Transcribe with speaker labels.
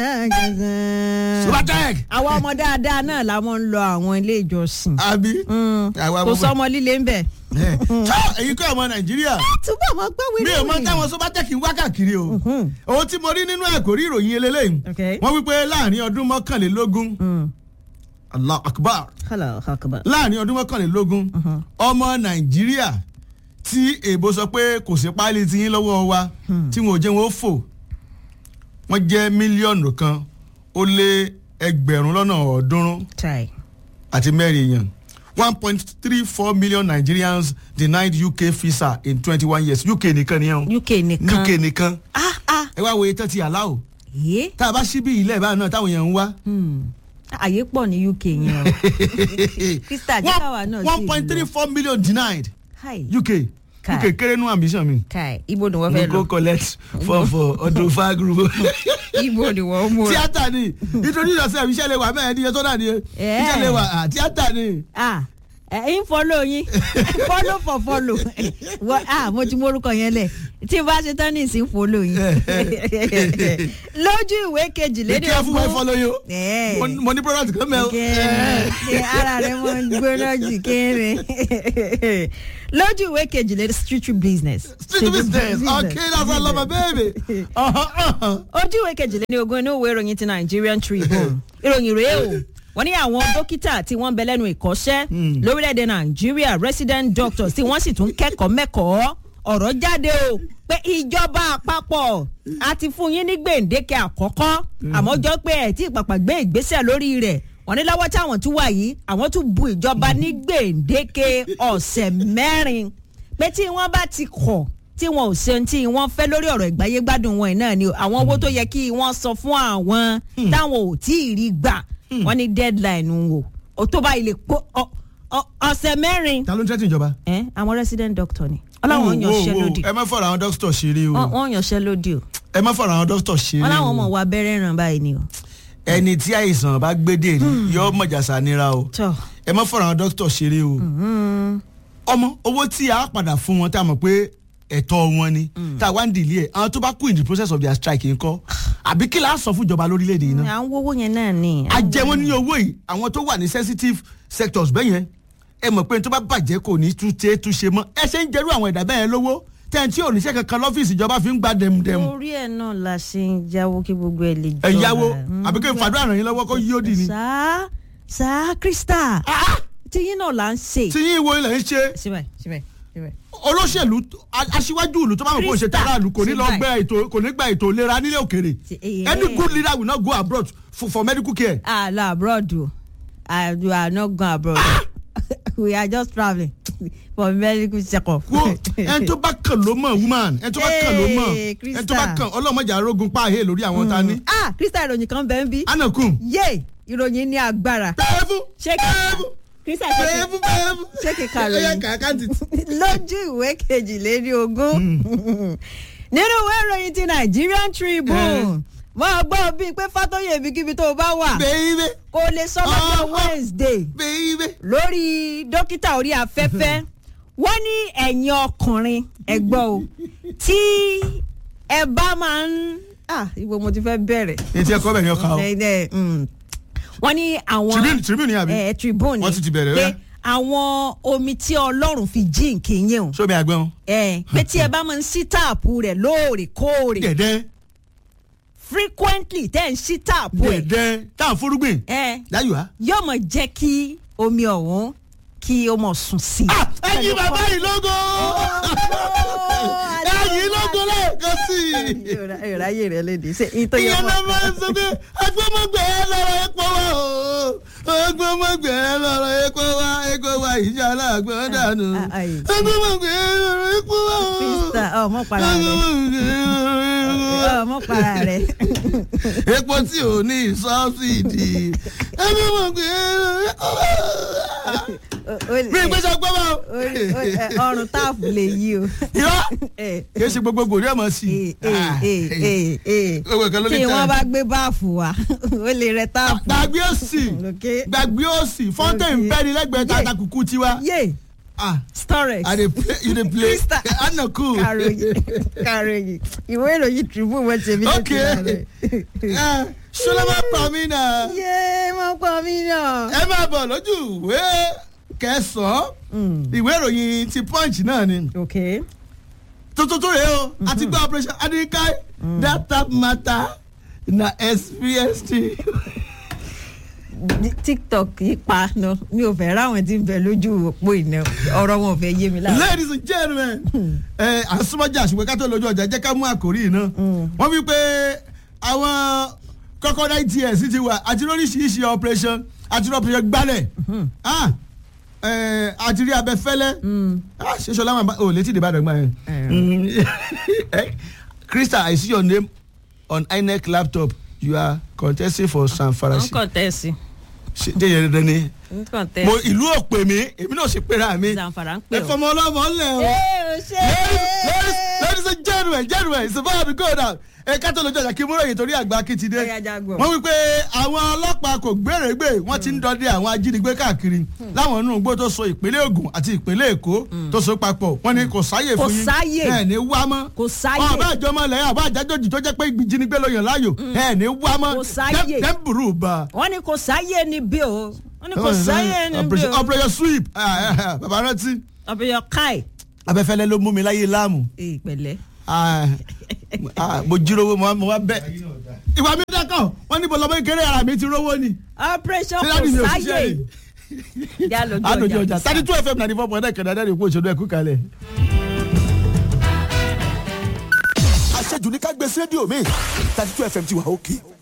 Speaker 1: Subatec.
Speaker 2: àwọn ọmọ dáadáa náà làwọn ń lọ àwọn ilé ìjọsìn.
Speaker 1: àbí.
Speaker 2: kò sọmọ líle ń bẹ.
Speaker 1: èyí kọ́ ọmọ Nàìjíríà.
Speaker 2: túbọ̀ mọ gbọ́ wíwí.
Speaker 1: mi ò mọ táwọn Subatec ń wá káàkiri o. ohun tí mo rí nínú àkórí ìròyìn eléyìí. wọ́n wí pé láàrin ọdún mọ́kànlélógún. Allah akbar. láàrin ọdún mọ́kànlélógún. ọmọ Nàìjíríà tí èbó sọ pé kò sí páálí tí yín lọ́wọ́ wa tí wọn ò jẹ́ wọn ó fò. wọ́n jẹ́ mílíọ̀nù kan ó lé ẹgbẹ̀rún lọ́nà ọ̀ọ́dúnrún àti mẹ́rin èèyàn. 1.34 million Nigerians denied UK visa in 21 years. UK nìkan ni yẹn.
Speaker 2: UK nìkan.
Speaker 1: ẹ wá wo etí ti aláwọ̀. tá a bá ṣí bí ilé ìbára náà táwọn èèyàn ń wá.
Speaker 2: àyè pọ̀ ní UK yẹn o. Krista jẹ́ káwa náà sí ìlú.
Speaker 1: 1.34 million denied. UK kéré nú ambition mi.
Speaker 2: ibo ni wọ́n fẹ́ lọ.
Speaker 1: go collect for ọdún fagru.
Speaker 2: ibo ni wọ́n mú.
Speaker 1: tíátà ni nítorí ìyọ̀sẹ̀ iṣẹ́ lè wà bẹ́ẹ̀ ni iye tó dà ní iṣẹ́ lè wà tíátà ni.
Speaker 2: ẹ̀yin fọ́lọ́ yín fọ́lọ́ for follow mo ti mú orúkọ yẹn lẹ̀ tí n bá ṣe tán ní ìsín fọ́lọ́ yín. lójú ìwé kejìlélógún.
Speaker 1: be careful when follow you. mo ní product kan mẹ́ o.
Speaker 2: ara rẹ̀ mo ń gbóná jù kéré. lójú ìwé kejìlélógún street business.
Speaker 1: Okay, that's all of my baby.
Speaker 2: ojú ìwé kejìlélógún inú ìwé ìròyìn ti Nigerian Tribune ìròyìn rèé o wọ́n ní àwọn dókítà tí wọ́n bẹ lẹ́nu ìkọ́ṣẹ́ lórílẹ̀‐èdè Nàìjíríà resident doctors tí wọ́n sì tún kẹ́kọ̀ọ́ mẹ́kọ̀ọ́ ọ̀rọ̀ jáde o pé ìjọba àpapọ̀ àti fún yín ní gbèǹdéke àkọ́kọ́ àmọ́ jọ pé ẹ̀ tí ìpàpà gbé ìgbésẹ̀ lórí rẹ̀ wọ́n ní lọ́wọ́ táwọn tún wà yìí àwọn tún bu ìjọba ní gbèǹdéke ọ̀sẹ̀ 4 pé tí wọ́n bá ti kọ̀ tí wọn ò ṣe tí wọ́n fẹ́ lórí ọ̀rọ̀ ìgbáyégbádùn wọn náà ni àwọn owó tó yẹ kí wọ́n sọ fún àwọn táwọn ò tí ì rí gbà wọ́n ní deadline wò ó tó bá ilé pọ̀ ọ̀sẹ̀ 4.
Speaker 1: ta ló ń tẹ́tí ìjọba.
Speaker 2: àwọn resident doctor ni ọlọ́wọ́n yànṣẹ́ lódì.
Speaker 1: ẹ má fọ̀rọ̀ àwọn dókítà ṣeré o.
Speaker 2: wọ́n yànṣẹ́ lódì o.
Speaker 1: ẹ má fọ̀rọ̀ àwọn dókítà ṣeré o.
Speaker 2: wọ́n láwọn ọmọ wa abẹ́rẹ́ ràn báyìí ni o.
Speaker 1: ẹni tí àìsàn bá gbédè ni yóò mọ̀jàsá nira o. ẹ má fọ̀rọ̀ àwọn dókítà ṣeré o. ọmọ owó tí a padà fún wọn tá a mọ̀ pé ẹ̀tọ́ wọn ni tá a wá ń dìlé ẹ̀ àwọn tó bá kú in the process of their strike ńkọ́ àbí kí la sọ fún ìjọba lórílẹ̀‐èdè yìí náà.
Speaker 2: à ń wówó yẹn náà ni.
Speaker 1: àjẹmọ́ ní owó yìí àwọn tó wà ní sensitive sectors bẹ́ẹ̀ yẹn ẹ mọ̀ pé tó bá bàjẹ́ kò ní túnṣe mọ́ ẹ ṣe ń jẹ́rú àwọn ẹ̀dá bẹ́ẹ̀ lówó tẹ́ǹtì oníṣẹ́ kankan lọ́fíìsì ìjọba fi ń gba dẹ̀mùdẹ̀mù.
Speaker 2: orí ẹ̀ náà la ṣe ń jáwó kí gbogbo ẹ̀ lè jọ.
Speaker 1: ẹ yáwó àbí kí n fàdúrà ràn yín lọ́wọ́ kó yí ó dì ní.
Speaker 2: sáà Krista tíyín náà là ń ṣe.
Speaker 1: tíyín wo ilẹ̀ ń ṣe.
Speaker 2: síbẹ̀
Speaker 1: olóṣèlú aṣíwájú ìlú tó bá mọ̀ kó ṣe tààrà ìlú kò ní lọ gba ètò ìlera nílé òkèèrè any good leader will not go abroad for medical care.
Speaker 2: no abroad o we are not going abroad we are just travelling for medical check-up.
Speaker 1: wo ẹni tó bá kàn ló mọ̀ woman ẹni tó bá kàn ló mọ̀ ẹni tó bá kàn ọlọ́mọdé arógun páàhé lórí àwọn ta ni.
Speaker 2: Krista ìròyìn kan bẹ́ẹ̀ ń bí.
Speaker 1: anakun.
Speaker 2: yé ìròyìn ní agbára.
Speaker 1: bẹ́ẹ̀fù
Speaker 2: Krista ṣé kíkà rẹ̀ lójú ìwé kejìlélógún nínú ìwé ìròyìn ti Nigerian Tribune wọ́n gbọ́ bíi pé Fátóyè ibikíbi tó bá wà kò lè sọ lọ́jọ́ Wednesday lórí dókítà orí afẹ́fẹ́ wọ́n ní ẹ̀yin ọkùnrin ẹ̀gbọ́n o tí ẹ bá máa ń ibo mo ti fẹ́ bẹ̀rẹ̀.
Speaker 1: etí ẹ̀kọ́ bẹ̀ ni ọkà o.
Speaker 2: wọ́n ní àwọn
Speaker 1: Tribune ni àbí
Speaker 2: Tribune
Speaker 1: wọ́n ti bẹ̀rẹ̀ rẹ̀.
Speaker 2: àwọn omi tí Ọlọ́run fi jíǹkì yẹn o.
Speaker 1: sómi àgbọn.
Speaker 2: pé tí ẹ bá máa ń ṣí táàpù rẹ̀ lóòrèkóòrè.
Speaker 1: dẹ̀dẹ̀.
Speaker 2: frequently tẹ́ ń ṣí táàpù ẹ̀.
Speaker 1: dẹ̀dẹ̀ táà fúrúgbìn. láyò á.
Speaker 2: yóò mọ̀ jẹ́ kí omi ọ̀hún kí o mọ̀ sùn sí.
Speaker 1: ẹ̀yin bàbá yìí lógo ẹ̀yin lógo lẹ́ẹ̀kan sí i.
Speaker 2: ìráyè rẹ léde ṣe ìtọ́ yẹn.
Speaker 1: ìyẹn náà máa ń sọ pé agbọ́mọgbẹ́ lọ́rọ̀ epo wa o agbọ́mọgbẹ́ lọ́rọ̀ epo wa ìjà aláàgbọ̀n dànù agbọ́mọgbẹ́ lọ́rọ̀ epo wa o.
Speaker 2: Krista ọmọ para rẹ.
Speaker 1: epo tí ò ní sọ́ọ̀sìdì agbọ́mọgbẹ́ lọ́rọ̀ epo wa. mi gbèsè gbọ́ bá o.
Speaker 2: ọrùn táàfù lè yí o.
Speaker 1: irọ́ kì í ṣe gbogbo gòrí ẹ̀ mọ̀ sí i.
Speaker 2: tí wọ́n bá gbé báàfù wa ó lè rẹ táàfù.
Speaker 1: gbàgbé òsì fọ́ńtẹ̀ ń bẹ́ni lẹ́gbẹ̀ẹ́ tata kùkú tiwa.
Speaker 2: Storex.
Speaker 1: You dey play. Anna cool.
Speaker 2: Kàròyìn. Ìwé ìròyìn Tribune wọ́n ti mi lókè
Speaker 1: rẹ̀. Ṣọlá máa pa mí náà.
Speaker 2: Yé máa pa mí náà.
Speaker 1: Ẹ máa bọ̀ lójú ìwé kẹsàn-án. Ìwé ìròyìn ti Punch náà ni. Tuntun rèé o, àti gbọ́ operation Adikai, that tap matter na SPST.
Speaker 2: TikTok yìí pa no mi ò fẹ́ ráwọn tí ń bẹ lójú òpó iná ọ̀rọ̀ wọn ò fẹ́ yé mi lára.
Speaker 1: Ladies and gentlemen àsomọ́jà ṣùgbọ́n ká tó lójú ọjà jẹ́ ká mú àkórí iná wọ́n wí pé àwọn crocodile tears ti wà àti lóríṣiríṣi operation gbálẹ̀ àti rí abẹ́fẹ́lẹ́ ṣe ṣọlá máa ò létí ìdìbàdàn gbà yẹn. Krista, I see your name on INEC laptop. You are contesting for Sanfarashi.
Speaker 2: Contesting.
Speaker 1: Ṣé yẹn dandan ni. Mo ìlú ò pè mí èmi náà ṣe pera mi.
Speaker 2: Zamfara ń pè ọ́.
Speaker 1: Ẹ fọmọ ọlọ́mọ ńlẹ̀ o. Ladies and gentlemen, it's about to go down. Ẹ kátó lójú ọjà kí múrò yìí torí àgbà kìtìdé. Wọ́n wí pé àwọn ọlọ́pàá kò gbèrègbè wọ́n ti ń dọdẹ àwọn ajínigbé káàkiri láwọn inú igbó tó so ìpínlẹ̀ Ògùn àti ìpínlẹ̀ Èkó tó so papọ̀. Wọ́n ní kò sáyè fún yín. Ẹ ní wá mọ́.
Speaker 2: Kò sáyè.
Speaker 1: Ọba àjọmọ lẹ́yìn àbá àjájọ́jì tó jẹ́ pé ìjínigbé ló yàn láàyò. Ẹ ní wá mọ́.
Speaker 2: Kò sáyè.
Speaker 1: Dẹ́mbùrú bá.
Speaker 2: Wọ́n ní kò sáyè níbí o. Wọ́n ní kò sáyè níbí o.
Speaker 1: Operation sweep. Bàbá rántí.
Speaker 2: Operation kai.
Speaker 1: Abẹ́fẹ́lẹ́ ló mú mi láyé láàmú.
Speaker 2: Ìpẹ̀lẹ́.
Speaker 1: Mo jíròwó mo wá bẹ́ẹ̀. Ìwà mi dákọ̀ wọ́n ní bọ̀lọ́mọ ìkéré ara mi ti rówó ni.
Speaker 2: Operation kò sáyè.
Speaker 1: Àdójú ọjà 32 FM 94.9 kẹ̀dá ìpò ìṣòro ẹ̀kú kalẹ̀.
Speaker 3: Àṣejù ní ká gbé sí rédíò mi 32 FM ti wà òkè.